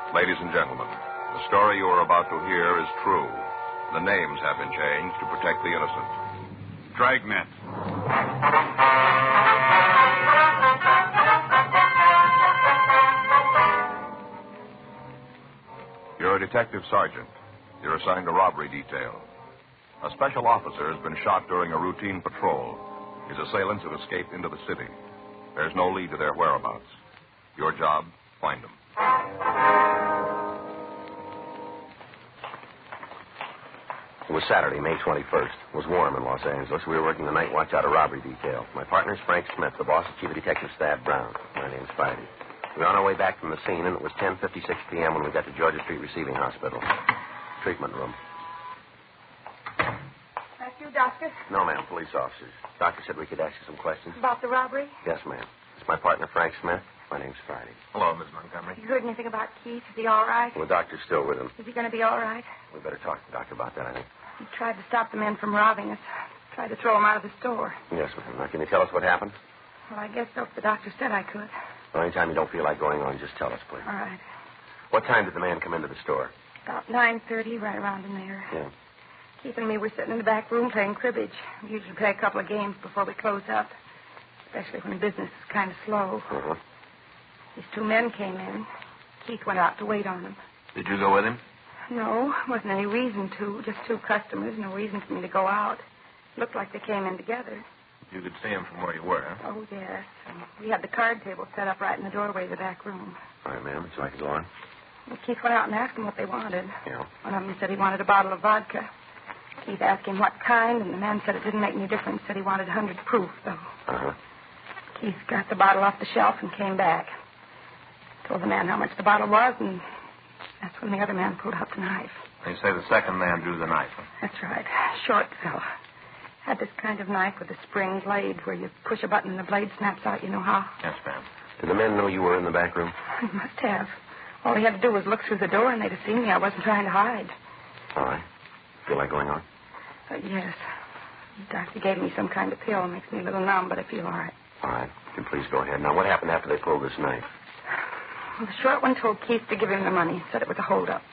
Ladies and gentlemen, the story you are about to hear is true. The names have been changed to protect the innocent. Dragnet. You're a detective sergeant. You're assigned a robbery detail. A special officer has been shot during a routine patrol. His assailants have escaped into the city. There's no lead to their whereabouts. Your job, find them. It was Saturday, May 21st. It was warm in Los Angeles. We were working the night watch out of robbery detail. My partner's Frank Smith. The boss is Chief of Detective Stab Brown. My name's Friday. We were on our way back from the scene, and it was 10:56 p.m. when we got to Georgia Street Receiving Hospital. Treatment room. That's you, Doctor? No, ma'am, police officers. Doctor said we could ask you some questions. About the robbery? Yes, ma'am. It's my partner, Frank Smith. My name's Friday. Hello, Miss Montgomery. You heard anything about Keith? Is he all right? Well, the doctor's still with him. Is he going to be all right? We better talk to the doctor about that, I think. He tried to stop the men from robbing us. Tried to throw them out of the store. Yes, ma'am. Now, can you tell us what happened? Well, I guess so. If the doctor said I could. Well, anytime you don't feel like going on, just tell us, please. All right. What time did the man come into the store? About 9:30, right around in there. Yeah. Keith and me were sitting in the back room playing cribbage. We usually play a couple of games before we close up, especially when business is kind of slow. Uh-huh. These two men came in. Keith went out to wait on them. Did you go with him? No, wasn't any reason to. Just two customers. No reason for me to go out. Looked like they came in together. You could see him from where you were. Oh, yes. We had the card table set up right in the doorway of the back room. All right, ma'am. Would you like to go on? Well, Keith went out and asked them what they wanted. Yeah. One of them said he wanted a bottle of vodka. Keith asked him what kind, and the man said it didn't make any difference. Said he wanted 100 proof, though. Uh-huh. Keith got the bottle off the shelf and came back. Told the man how much the bottle was, and that's when the other man pulled out the knife. They say the second man drew the knife. Huh? That's right. Short fella. Had this kind of knife with a spring blade where you push a button and the blade snaps out. You know how? Yes, ma'am. Did the men know you were in the back room? He must have. All he had to do was look through the door, and they'd have seen me. I wasn't trying to hide. All right. Feel like going on? Yes. The doctor gave me some kind of pill. Makes me a little numb, but I feel all right. All right. You can please go ahead. Now, what happened after they pulled this knife? Well, the short one told Keith to give him the money. Said it was a holdup.